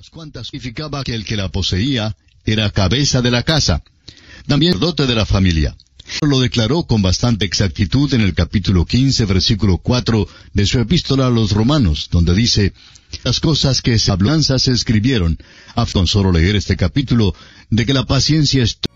cuantas significaba que el que la poseía era cabeza de la casa, también sacerdote de la familia. Lo declaró con bastante exactitud en el capítulo 15, versículo 4 de su epístola a los Romanos, donde dice: las cosas que se hablan se escribieron, con solo leer este capítulo, de que la paciencia es